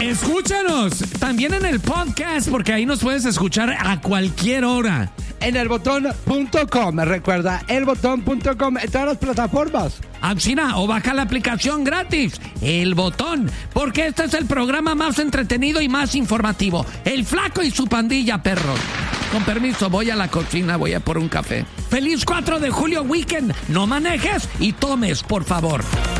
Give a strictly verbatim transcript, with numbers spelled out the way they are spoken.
Escúchanos también en el podcast, porque ahí nos puedes escuchar a cualquier hora. En elbotón punto com, recuerda, elbotón punto com, en todas las plataformas. Axina, o baja la aplicación gratis, El Botón, porque este es el programa más entretenido y más informativo. El Flaco y su pandilla, perros. Con permiso, voy a la cocina, voy a por un café. ¡Feliz cuatro de julio weekend! No manejes y tomes, por favor.